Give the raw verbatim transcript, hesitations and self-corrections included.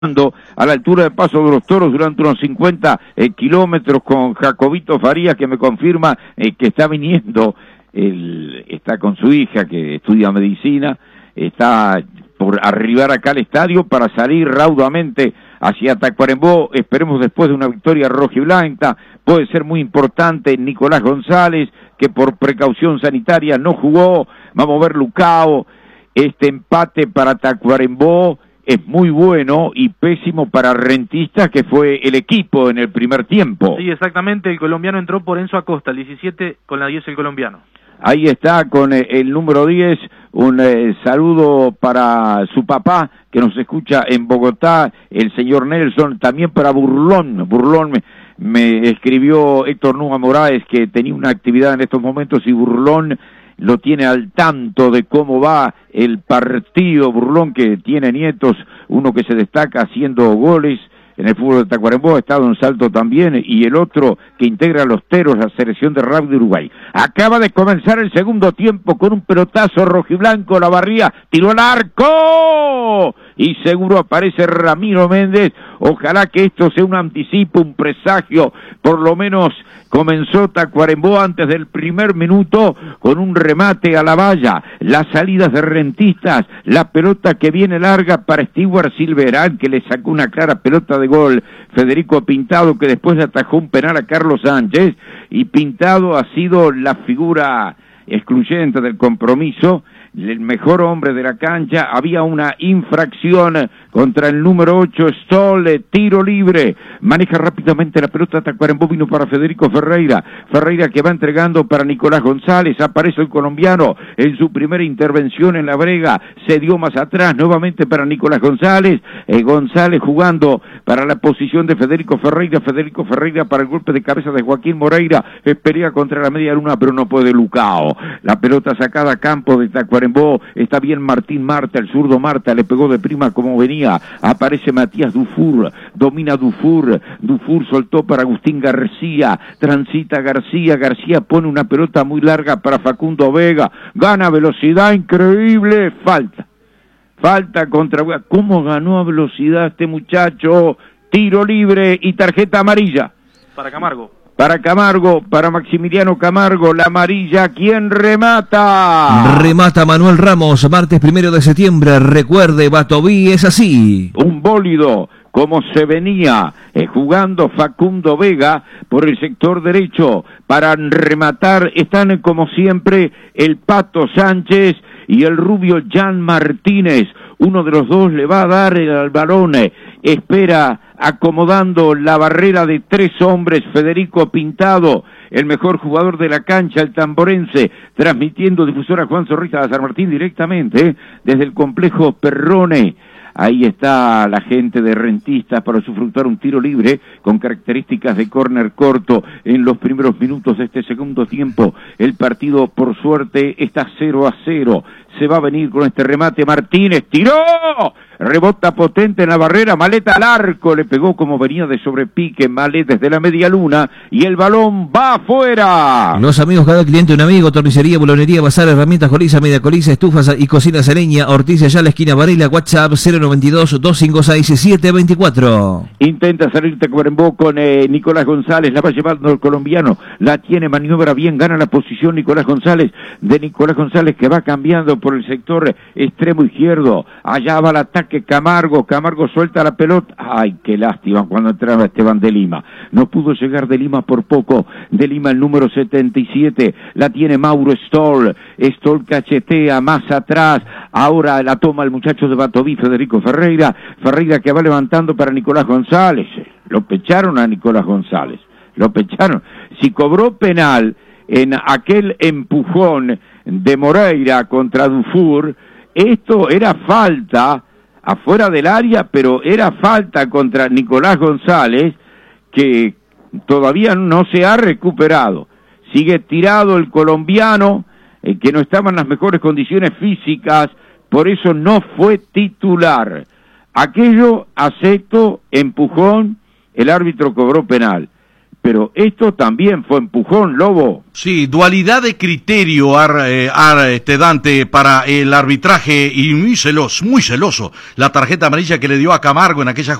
a la altura de Paso de los Toros durante unos cincuenta eh, kilómetros con Jacobito Farías, que me confirma eh, que está viniendo, el, está con su hija que estudia medicina, está por arribar acá al estadio para salir raudamente hacia Tacuarembó. Esperemos después de una victoria rojiblanca. Puede ser muy importante Nicolás González, que por precaución sanitaria no jugó. Vamos a ver Lucao. Este empate para Tacuarembó es muy bueno y pésimo para Rentistas, que fue el equipo en el primer tiempo. Sí, exactamente, el colombiano entró por Enzo Acosta, el diecisiete con la diez el colombiano. Ahí está con eh, el número diez, un eh, saludo para su papá, que nos escucha en Bogotá, el señor Nelson, también para Burlón, Burlón me, me escribió Héctor Numa Morales, que tenía una actividad en estos momentos, y Burlón lo tiene al tanto de cómo va el partido. Burlón, que tiene nietos, uno que se destaca haciendo goles en el fútbol de Tacuarembó, ha estado en Salto también, y el otro que integra a los Teros, la selección de rugby de Uruguay. Acaba de comenzar el segundo tiempo con un pelotazo rojiblanco, la barría, tiró al arco, y seguro aparece Ramiro Méndez. Ojalá que esto sea un anticipo, un presagio. Por lo menos comenzó Tacuarembó antes del primer minuto con un remate a la valla, las salidas de Rentistas, la pelota que viene larga para Stewart Silverán, que le sacó una clara pelota de gol, Federico Pintado, que después le atajó un penal a Carlos Sánchez, y Pintado ha sido la figura excluyente del compromiso, el mejor hombre de la cancha. Había una infracción contra el número ocho, Stoll, tiro libre, maneja rápidamente la pelota, Tacuarembó, vino para Federico Ferreira, Ferreira que va entregando para Nicolás González, aparece el colombiano en su primera intervención en la brega, se dio más atrás, nuevamente para Nicolás González, eh, González jugando para la posición de Federico Ferreira, Federico Ferreira para el golpe de cabeza de Joaquín Moreira, eh, pelea contra la media luna, pero no puede Lucao, la pelota sacada a campo de Tacuarembó, está bien Martín Marta, el zurdo Marta, le pegó de prima como venía, aparece Matías Dufour, domina Dufour, Dufour soltó para Agustín García, transita García, García pone una pelota muy larga para Facundo Vega, gana velocidad increíble, falta, falta contra, ¿cómo ganó a velocidad este muchacho? Tiro libre y tarjeta amarilla. Para Camargo. Para Camargo, para Maximiliano Camargo, la amarilla, ¿quién remata? Remata Manuel Ramos, martes primero de septiembre, recuerde, Batoví es así. Un bólido, como se venía eh, jugando Facundo Vega por el sector derecho, para rematar están como siempre el Pato Sánchez y el rubio Jan Martínez. Uno de los dos le va a dar el balón, espera acomodando la barrera de tres hombres, Federico Pintado, el mejor jugador de la cancha, el tamborense, transmitiendo difusora Juan Zorrilla de San Martín directamente, ¿eh? desde el complejo Perrone. Ahí está la gente de Rentistas para sufructar un tiro libre con características de córner corto en los primeros minutos de este segundo tiempo. El partido, por suerte, está cero a cero. Se va a venir con este remate. Martínez tiró, rebota potente en la barrera, Maleta al arco, le pegó como venía de sobrepique, Malet desde la media luna, y el balón va afuera. Los amigos, cada cliente un amigo, tornicería, bulonería, bazar, herramientas, coliza, media coliza, estufas y cocinas a leña, Ortiz allá la esquina Varela, WhatsApp cero noventa y dos, doscientos cincuenta y seis, setecientos veinticuatro. Intenta salir Tacuarembó con eh, Nicolás González, la va llevando el colombiano, la tiene, maniobra bien, gana la posición Nicolás González, de Nicolás González que va cambiando por el sector extremo izquierdo, allá va el ataque Camargo, Camargo suelta la pelota, ay qué lástima cuando entraba Esteban de Lima, no pudo llegar de Lima por poco, de Lima el número setenta y siete, la tiene Mauro Stoll, Stoll cachetea más atrás, ahora la toma el muchacho de Batoví, Federico Ferreira, Ferreira que va levantando para Nicolás González, lo pecharon a Nicolás González, lo pecharon, si cobró penal en aquel empujón de Moreira contra Dufour, esto era falta afuera del área, pero era falta contra Nicolás González, que todavía no se ha recuperado. Sigue tirado el colombiano, eh, que no estaba en las mejores condiciones físicas, por eso no fue titular. Aquello, acepto, empujón, el árbitro cobró penal, pero esto también fue empujón, Lobo. Sí, dualidad de criterio, ar, eh, ar, este Dante, para el arbitraje, y muy celoso, muy celoso, la tarjeta amarilla que le dio a Camargo en aquella